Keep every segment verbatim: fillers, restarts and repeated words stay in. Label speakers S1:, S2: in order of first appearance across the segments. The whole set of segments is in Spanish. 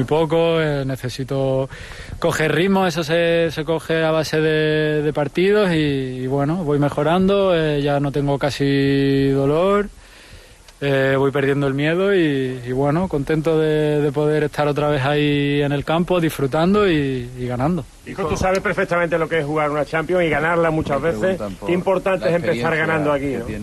S1: muy poco, eh, necesito coger ritmo, eso se, se coge a base de, de partidos y, y bueno, voy mejorando, eh, ya no tengo casi dolor. Eh, voy perdiendo el miedo y, y bueno, contento de, de poder estar otra vez ahí en el campo disfrutando y, y ganando.
S2: Hijo, tú sabes perfectamente lo que es jugar una Champions y ganarla muchas veces. Qué importante es empezar ganando aquí, ¿no?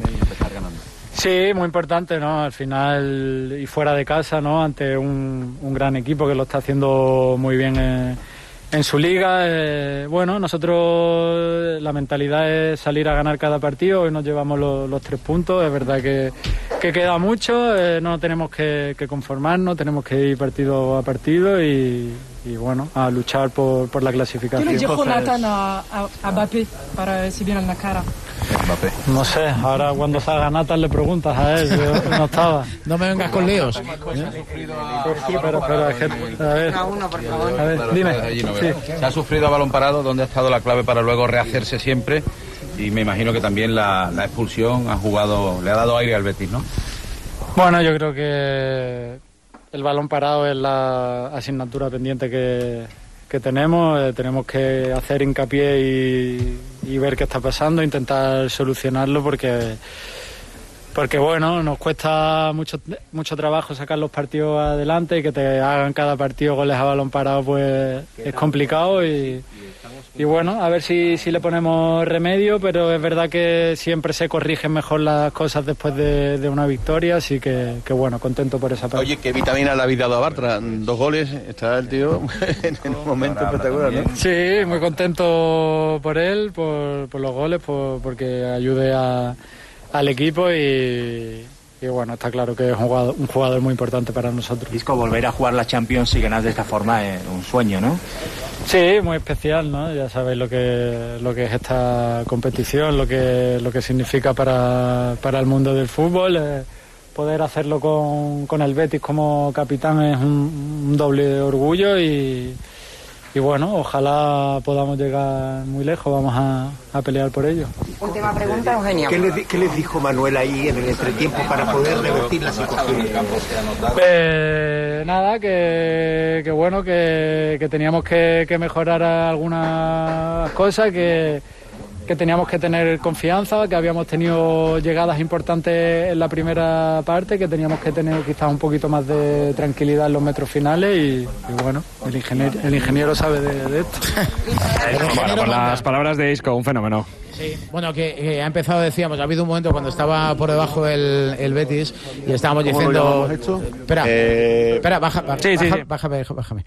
S1: Sí, muy importante, ¿no? Al final y fuera de casa, ¿no? Ante un, un gran equipo que lo está haciendo muy bien en, en su liga. Eh, bueno, nosotros la mentalidad es salir a ganar cada partido. Hoy nos llevamos los, los tres puntos. Es verdad que, que queda mucho. Eh, no tenemos que, que conformarnos. Tenemos que ir partido a partido y, y bueno, a luchar por, por la clasificación.
S3: ¿Qué le dijo Nathan a, a, a Mbappé para recibir en la cara?
S1: Mbappé. No sé, ahora cuando salga Nathan le preguntas a él, yo no estaba.
S4: No me vengas con líos.
S1: ¿Eh? Sí, pero, pero, a ver, a ver, dime.
S5: Sí. Se ha sufrido a balón parado, ¿dónde ha estado la clave para luego rehacerse siempre? Y me imagino que también la, la expulsión ha jugado, le ha dado aire al Betis, ¿no?
S1: Bueno, yo creo que el balón parado es la asignatura pendiente que, que tenemos. Eh, tenemos que hacer hincapié y, y ver qué está pasando, intentar solucionarlo porque... Porque bueno, nos cuesta mucho mucho trabajo sacar los partidos adelante y que te hagan cada partido goles a balón parado pues es complicado y, y bueno, a ver si, si le ponemos remedio, pero es verdad que siempre se corrigen mejor las cosas después de, de una victoria, así que, que bueno, contento por esa parte.
S6: Oye, qué vitamina le habéis dado a Bartra, dos goles, está el tío en un momento espectacular, ¿no?
S1: Sí, muy contento por él, por, por los goles, por, porque ayude a al equipo y, y bueno, está claro que es un jugador, un jugador muy importante para nosotros.
S7: Isco, volver a jugar la Champions y ganar de esta forma es un sueño, ¿no?
S1: Sí, muy especial, ¿no? Ya sabéis lo que lo que es esta competición, lo que lo que significa para, para el mundo del fútbol. Eh, poder hacerlo con, con el Betis como capitán es un, un doble orgullo y Y bueno, ojalá podamos llegar muy lejos, vamos a, a pelear por ello.
S8: Última pregunta, Eugenio.
S9: ¿Qué les, ¿Qué les dijo Manuel ahí en el entretiempo para poder revertir la situación?
S1: Eh, nada, que, que bueno, que, que teníamos que, que mejorar algunas cosas, que, que teníamos que tener confianza, que habíamos tenido llegadas importantes en la primera parte, que teníamos que tener quizás un poquito más de tranquilidad en los metros finales y, y bueno, el ingeniero, el ingeniero sabe de, de esto.
S10: Bueno, por las palabras de Isco, un fenómeno.
S4: Sí, bueno, que, que ha empezado, decíamos, ha habido un momento cuando estaba por debajo el, el Betis y estábamos diciendo... Espera, eh... espera, baja, baja,
S10: sí, sí,
S4: baja,
S10: sí.
S4: bájame, bájame.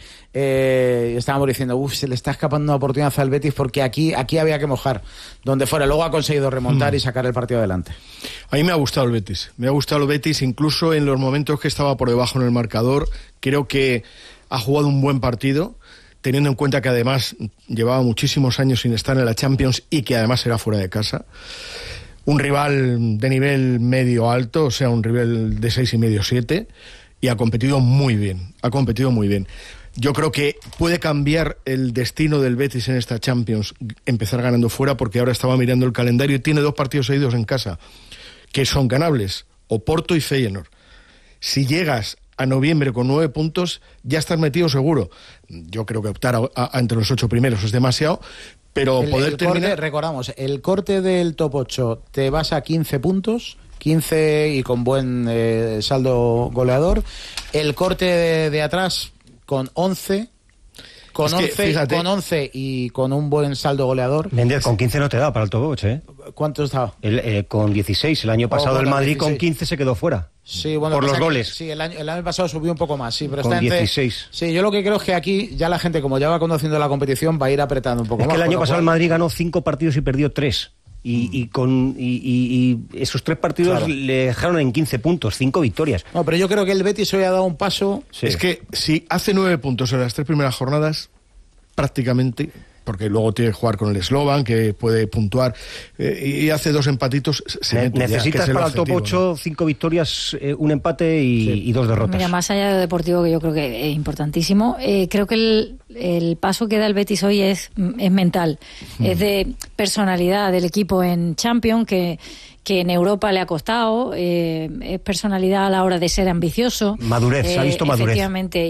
S4: Eh, estábamos diciendo, uff, se le está escapando una oportunidad al Betis porque aquí, aquí había que mojar, donde fuera. Luego ha conseguido remontar mm. y sacar el partido adelante.
S11: A mí me ha gustado el Betis, me ha gustado el Betis, incluso en los momentos que estaba por debajo en el marcador, creo que ha jugado un buen partido, teniendo en cuenta que además llevaba muchísimos años sin estar en la Champions y que además era fuera de casa. Un rival de nivel medio-alto, o sea, un rival de seis y medio, siete, y ha competido muy bien, ha competido muy bien. Yo creo que puede cambiar el destino del Betis en esta Champions, empezar ganando fuera, porque ahora estaba mirando el calendario y tiene dos partidos seguidos en casa, que son ganables, Oporto y Feyenoord. Si llegas a noviembre con nueve puntos, ya estás metido seguro. Yo creo que optar a, a, a entre los ocho primeros es demasiado, pero
S4: el,
S11: poder
S4: el
S11: terminar...
S4: Corte, recordamos, el corte del top ocho, te vas a quince puntos, quince y con buen eh, saldo goleador. El corte de, de atrás con once... Con, es once, fíjate, con once y con un buen saldo goleador.
S12: Méndez, con quince no te da para el top ocho, ¿eh?
S4: ¿Cuánto estaba?
S12: El, eh, con dieciséis. El año pasado oh, bueno, el Madrid dieciséis. Con quince se quedó fuera.
S4: Sí, bueno,
S12: por los
S4: que,
S12: goles.
S4: Sí, el año, el año pasado subió un poco más, sí, pero
S12: con
S4: está entre,
S12: dieciséis.
S4: Sí, yo lo que creo es que aquí ya la gente, como ya va conduciendo la competición, va a ir apretando un poco
S12: es
S4: más.
S12: Es que el año pasado
S4: cual...
S12: el Madrid ganó cinco partidos y perdió tres. Y, y con y, y, y esos tres partidos claro. le dejaron en quince puntos, cinco victorias.
S4: No, pero yo creo que el Betis hoy ha dado un paso.
S11: Sí. Es que si hace nueve puntos en las tres primeras jornadas, prácticamente, porque luego tiene que jugar con el Slovan, que puede puntuar, eh, y hace dos empatitos. Se
S12: ne necesitas ya, para el, el top ocho, ¿no? Cinco victorias, eh, un empate y, sí. y dos derrotas.
S13: Mira, más allá de deportivo, que yo creo que es importantísimo, eh, creo que el, el paso que da el Betis hoy es, es mental, mm. es de personalidad del equipo en Champions, que que en Europa le ha costado, eh, es personalidad a la hora de ser ambicioso.
S12: Madurez,
S13: eh,
S12: se ha visto madurez.
S13: Efectivamente.